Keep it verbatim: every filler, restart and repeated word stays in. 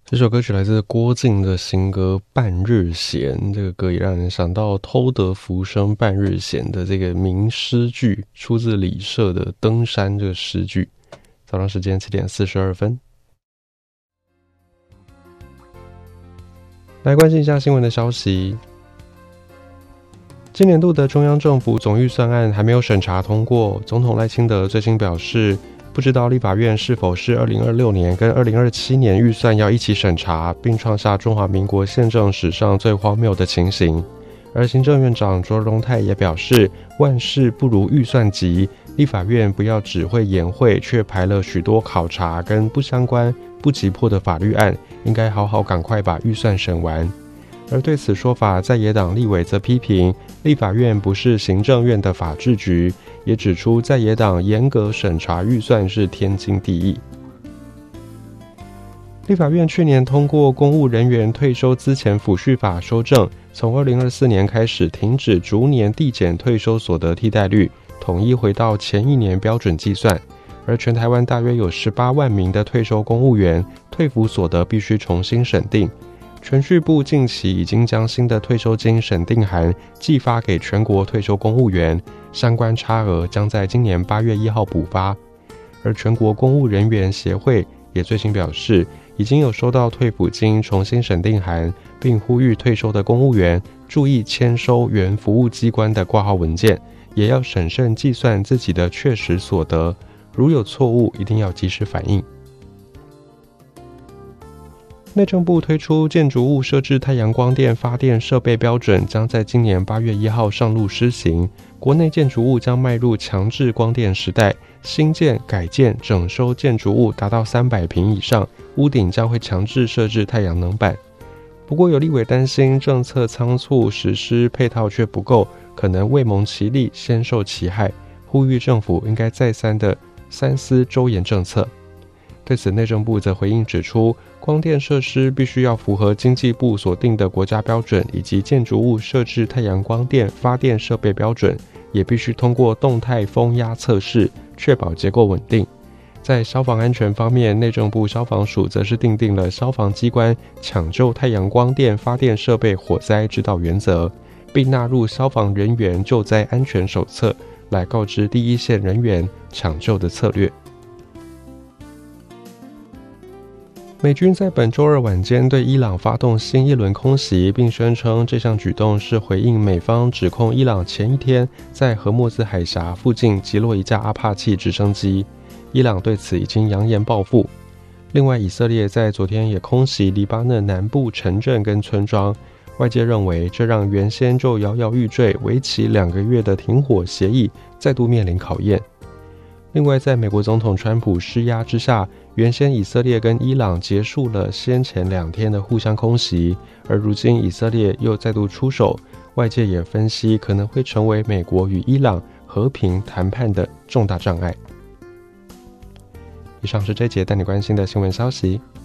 这首歌曲来自郭靖的新歌《半日闲》，这个歌也让人想到偷得浮生半日闲的这个名诗句，出自李涉的《登山》这个诗句。早上时间七点四十二分，来关心一下新闻的消息。今年度的中央政府总预算案还没有审查通过，总统赖清德最新表示，不知道立法院是否是二零二六年跟二零二七年预算要一起审查，并创下中华民国宪政史上最荒谬的情形。而行政院长卓荣泰也表示，万事不如预算急，立法院不要只会研会，却排了许多考察跟不相关、不急迫的法律案，应该好好赶快把预算审完。而对此说法，在野党立委则批评立法院不是行政院的法制局，也指出在野党严格审查预算是天经地义。立法院去年通过公务人员退休资前抚恤法修正，从二零二四年开始停止逐年递减退休所得替代率，统一回到前一年标准计算。而全台湾大约有十八万名的退休公务员，退抚所得必须重新审定。铨叙部近期已经将新的退休金审定函寄发给全国退休公务员，相关差额将在今年八月一号补发。而全国公务人员协会也最新表示，已经有收到退抚金重新审定函，并呼吁退休的公务员注意签收原服务机关的挂号文件，也要审慎计算自己的确实所得，如有错误一定要及时反映。内政部推出建筑物设置太阳光电发电设备标准，将在今年八月一号上路施行。国内建筑物将迈入强制光电时代，新建、改建、整修建筑物达到三百坪以上，屋顶将会强制设置太阳能板。不过有立委担心政策仓促，实施配套却不够，可能未蒙其利，先受其害，呼吁政府应该再三的三思周延政策。对此，内政部则回应指出，光电设施必须要符合经济部所定的国家标准，以及建筑物设置太阳光电发电设备标准，也必须通过动态风压测试，确保结构稳定。在消防安全方面，内政部消防署则是订定了消防机关抢救太阳光电发电设备火灾指导原则，并纳入消防人员救灾安全手册，来告知第一线人员抢救的策略。美军在本周二晚间对伊朗发动新一轮空袭，并声称这项举动是回应美方指控伊朗前一天在荷默兹海峡附近击落一架阿帕契直升机。伊朗对此已经扬言报复。另外，以色列在昨天也空袭黎巴嫩南部城镇跟村庄，外界认为这让原先就摇摇欲坠、为期两个月的停火协议再度面临考验。另外，在美国总统川普施压之下，原先以色列跟伊朗结束了先前两天的互相空袭，而如今以色列又再度出手，外界也分析可能会成为美国与伊朗和平谈判的重大障碍。以上是这节带你关心的新闻消息，